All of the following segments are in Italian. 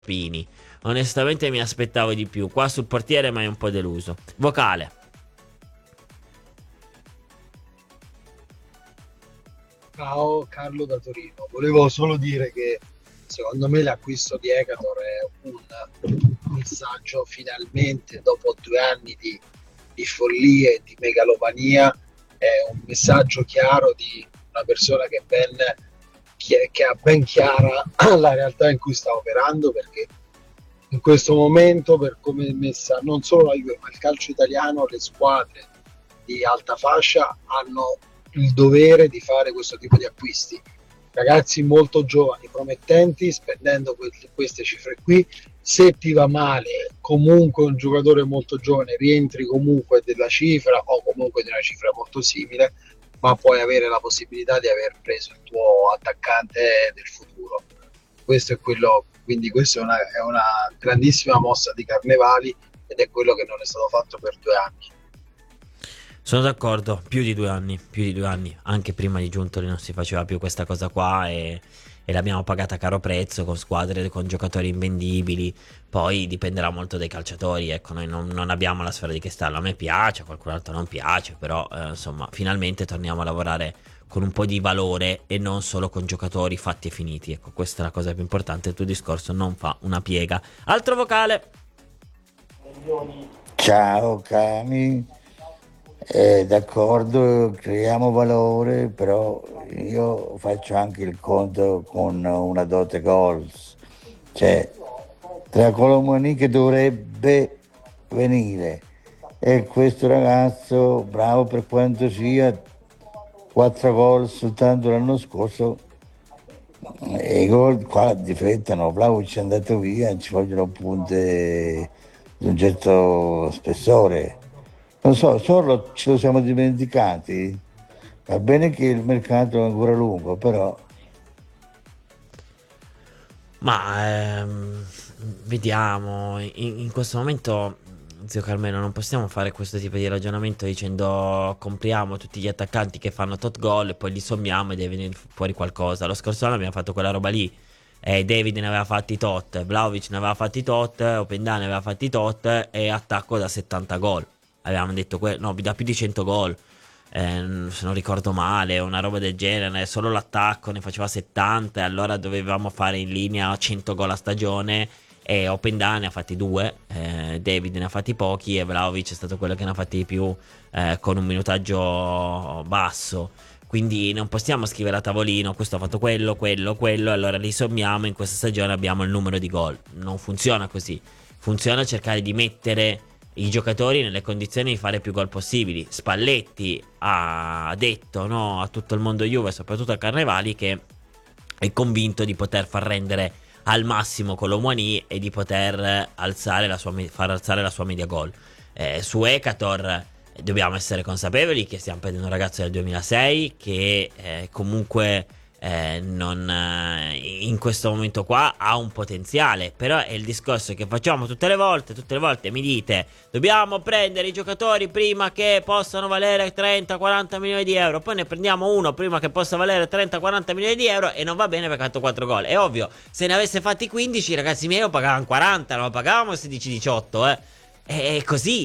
Pini. Onestamente mi aspettavo di più. Qua sul portiere mi è un po' deluso. Vocale. Ciao Carlo da Torino, volevo solo dire che secondo me l'acquisto di Ecator è un messaggio finalmente dopo 2 anni di follia e di megalomania, è un messaggio chiaro di una persona che ha ben chiara la realtà in cui sta operando, perché in questo momento, per come è messa non solo la Juve ma il calcio italiano, le squadre di alta fascia hanno il dovere di fare questo tipo di acquisti. Ragazzi molto giovani, promettenti, spendendo queste cifre qui. Se ti va male, comunque un giocatore molto giovane rientri comunque della cifra o comunque di una cifra molto simile, ma puoi avere la possibilità di aver preso il tuo attaccante del futuro. Questo è quello, quindi questa è una grandissima mossa di Carnevali, ed è quello che non è stato fatto per 2 anni. Sono d'accordo, più di 2 anni, anche prima di Giuntoli non si faceva più questa cosa qua e l'abbiamo pagata a caro prezzo con squadre, con giocatori invendibili, poi dipenderà molto dai calciatori, ecco, noi non abbiamo la sfera di cristallo, a me piace, a qualcun altro non piace, però insomma finalmente torniamo a lavorare con un po' di valore e non solo con giocatori fatti e finiti, ecco, questa è la cosa più importante, il tuo discorso non fa una piega. Altro vocale. Ciao cani, d'accordo, creiamo valore, però io faccio anche il conto con una dote goals, cioè tra Colomani che dovrebbe venire e questo ragazzo, bravo per quanto sia, 4 gol soltanto l'anno scorso, e i gol qua difettano, Vlahovic è andato via, ci vogliono punte di un certo spessore. Non so, solo ce lo siamo dimenticati. Va bene che il mercato è ancora lungo, però Ma vediamo, in questo momento, zio Carmelo, non possiamo fare questo tipo di ragionamento dicendo compriamo tutti gli attaccanti che fanno tot gol e poi li sommiamo e deve venire fuori qualcosa. Lo scorso anno abbiamo fatto quella roba lì. David ne aveva fatti tot, Vlahovic ne aveva fatti tot, Openda ne aveva fatti tot e attacco da 70 gol. Avevamo detto, no, da più di 100 gol. Se non ricordo male, una roba del genere, solo l'attacco ne faceva 70 e allora dovevamo fare in linea 100 gol a stagione e Openda ne ha fatti due, David ne ha fatti pochi e Vlahovic è stato quello che ne ha fatti di più con un minutaggio basso. Quindi non possiamo scrivere a tavolino questo ha fatto quello, allora li sommiamo, in questa stagione abbiamo il numero di gol. Non funziona così. Funziona cercare di mettere i giocatori nelle condizioni di fare più gol possibili. Spalletti ha detto, no, a tutto il mondo Juve, soprattutto a Carnevali, che è convinto di poter far rendere al massimo Colomwani e di poter alzare far alzare la sua media gol. Su Ecator dobbiamo essere consapevoli che stiamo prendendo un ragazzo del 2006 che comunque in questo momento qua ha un potenziale, però è il discorso che facciamo tutte le volte mi dite dobbiamo prendere i giocatori prima che possano valere 30-40 milioni di euro, poi ne prendiamo uno prima che possa valere 30-40 milioni di euro e non va bene perché ha fatto 4 gol. È ovvio, se ne avesse fatti 15 ragazzi miei lo pagavano 40, non lo pagavamo 16-18, è così,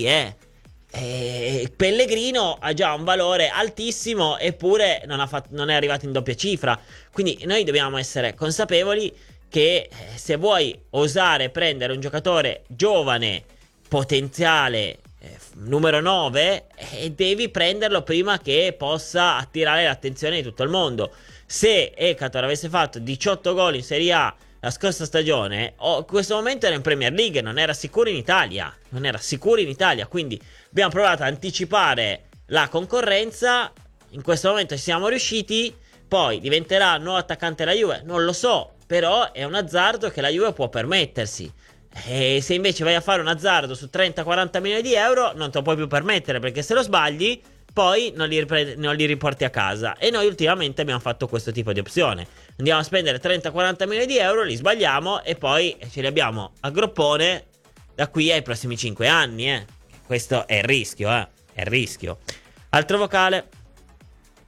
Pellegrino ha già un valore altissimo eppure non è arrivato in doppia cifra. Quindi noi dobbiamo essere consapevoli che se vuoi osare prendere un giocatore giovane, potenziale, numero 9, devi prenderlo prima che possa attirare l'attenzione di tutto il mondo. Se Ekator avesse fatto 18 gol in Serie A la scorsa stagione, in questo momento era in Premier League, non era sicuro in Italia. Quindi abbiamo provato a anticipare la concorrenza. In questo momento ci siamo riusciti. Poi diventerà nuovo attaccante della Juve, non lo so, però è un azzardo che la Juve può permettersi. E se invece vai a fare un azzardo su 30-40 milioni di euro, non te lo puoi più permettere perché se lo sbagli, poi non li riporti a casa. E noi ultimamente abbiamo fatto questo tipo di opzione. Andiamo a spendere 30-40 milioni di euro, li sbagliamo e poi ce li abbiamo a groppone da qui ai prossimi 5 anni. Questo è il rischio, è il rischio. Altro vocale.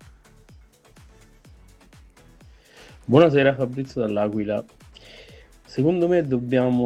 Buonasera, Fabrizio dall'Aquila. secondo me dobbiamo